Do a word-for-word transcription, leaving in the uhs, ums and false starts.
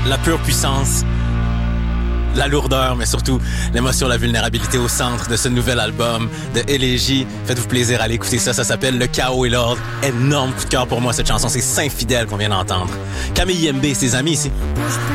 la pure puissance, la lourdeur, mais surtout l'émotion, la vulnérabilité au centre de ce nouvel album de Élégie. Faites-vous plaisir à aller écouter ça. Ça s'appelle Le Chaos et l'Ordre. Énorme coup de cœur pour moi, cette chanson. C'est Saint-Fidèle qu'on vient d'entendre. Camille Yembe et ses amis ici.